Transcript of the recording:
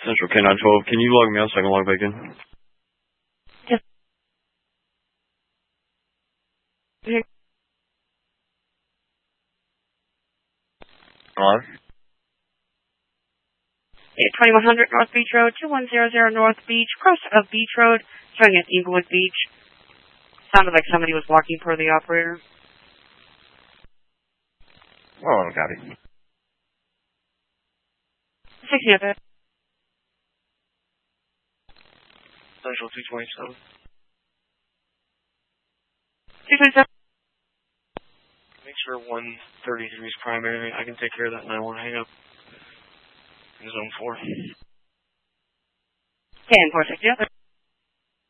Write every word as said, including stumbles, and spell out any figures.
Central K nine twelve, can you log me out so I can log back in? Yes. Hello? Yeah, twenty-one hundred North Beach Road, two one zero zero North Beach, cross of Beach Road, showing at Inglewood Beach. Sounded like somebody was walking per the operator. Oh, copy. Six Central two twenty-seven. two twenty-seven. Make sure one thirty degrees primary. I can take care of that and I won't hang up. In zone four. ten four six zero.